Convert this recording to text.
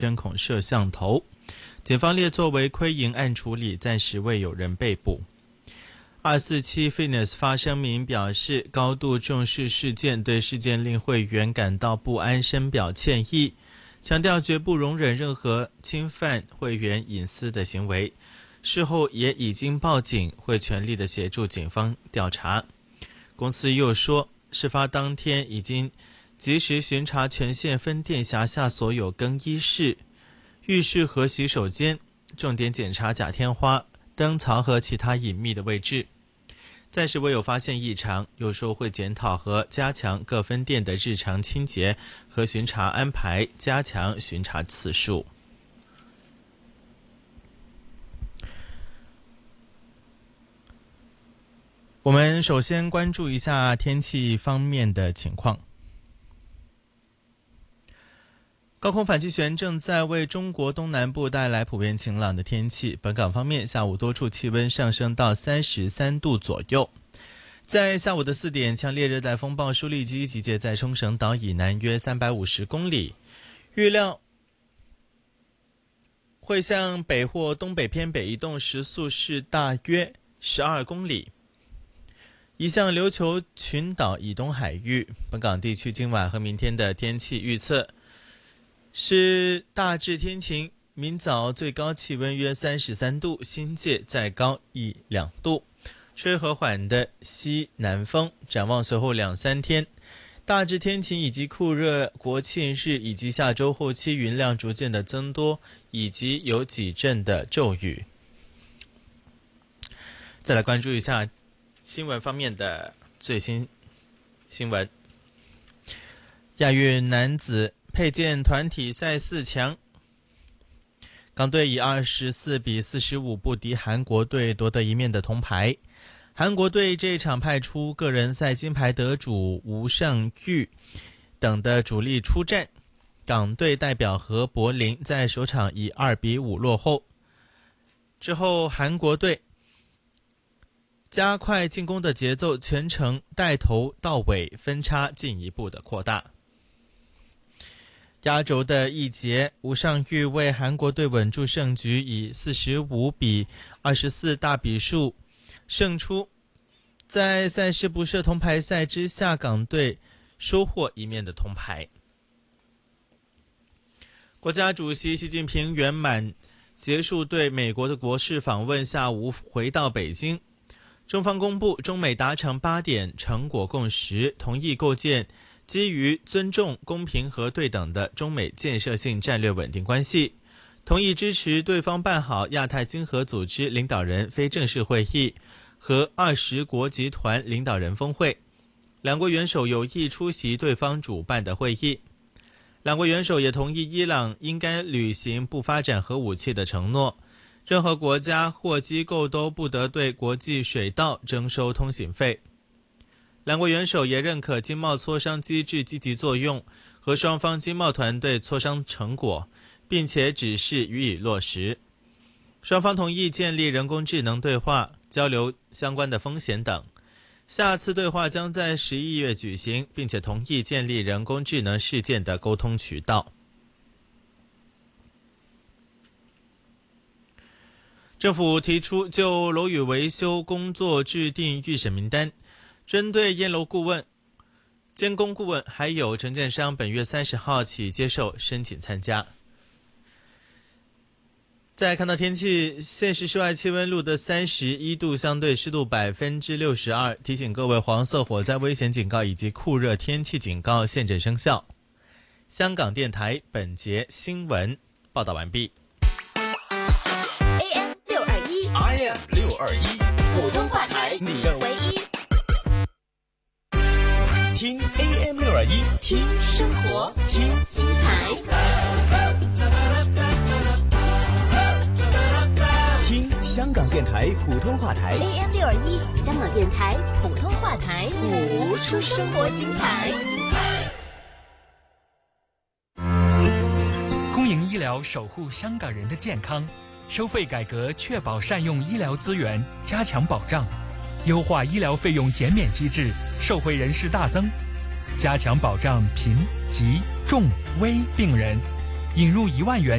针孔摄像头，警方列作为窥营案处理，暂时未有人被捕。247 Fitness 发声明表示，高度重视事件，对事件令会员感到不安，深表歉意，强调绝不容忍任何侵犯会员隐私的行为。事后也已经报警，会全力的协助警方调查。公司又说，事发当天已经及时巡查全县分店辖下所有更衣室、浴室和洗手间，重点检查假天花、灯槽和其他隐秘的位置。暂时未有发现异常，又说会检讨和加强各分店的日常清洁和巡查安排，加强巡查次数。我们首先关注一下天气方面的情况。高空反气旋正在为中国东南部带来普遍晴朗的天气。本港方面，下午多处气温上升到33度左右。在下午的4点，强烈热带风暴舒力基集结在冲绳岛以南约350公里，预料会向北或东北偏北移动，时速是大约12公里，移向琉球群岛以东海域。本港地区今晚和明天的天气预测是大致天晴，明早最高气温约33度，新界再高1-2度，吹和缓的西南风。展望随后2-3天，大致天晴以及酷热，国庆日以及下周后期云量逐渐的增多，以及有几阵的骤雨。再来关注一下新闻方面的最新新闻。亚运男子佩剑团体赛4强，港队以24-45不敌韩国队，夺得一面的铜牌。韩国队这一场派出个人赛金牌得主吴尚玉等的主力出战，港队代表何柏林在首场以2-5落后，之后韩国队加快进攻的节奏，全程带头到尾，分差进一步的扩大。压轴的一节，吴尚玉为韩国队稳住胜局，以45-24大比数胜出。在赛事不设铜牌赛之下，港队收获一面的铜牌。国家主席习近平圆满结束对美国的国事访问，下午回到北京。中方公布，中美达成8点成果共识，同意构建基于尊重、公平和对等的中美建设性战略稳定关系，同意支持对方办好亚太经合组织领导人非正式会议和20国集团领导人峰会。两国元首有意出席对方主办的会议。两国元首也同意伊朗应该履行不发展核武器的承诺，任何国家或机构都不得对国际水道征收通行费。两国元首也认可经贸磋商机制积极作用和双方经贸团队磋商成果，并且指示予以落实。双方同意建立人工智能对话，交流相关的风险等。下次对话将在11月举行，并且同意建立人工智能事件的沟通渠道。政府提出就楼宇维修工作制定预审名单，针对验楼顾问、监工顾问还有承建商本月30号起接受申请参加。再看到天气，现时室外气温录得31度，相对湿度62%，提醒各位黄色火灾危险警告以及酷热天气警告现正生效。香港电台本节新闻报道完毕。 AM 621， 普通话台， 你的唯一。 听 AM 621， 听生活， 听精彩。 听香港电台普通话台 AM 621，香港电台普通话台， 谱出生活精彩。 公营医疗守护香港人的健康，收费改革确保善用医疗资源，加强保障，优化医疗费用减免机制，受惠人士大增，加强保障贫、疾、重、危病人。 引入1万元